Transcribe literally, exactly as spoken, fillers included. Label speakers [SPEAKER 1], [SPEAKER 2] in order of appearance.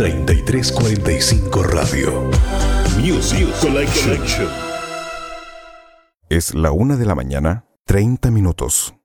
[SPEAKER 1] treinta y tres cuarenta y cinco Radio. Music Collection.
[SPEAKER 2] Es la una de la mañana, treinta minutos.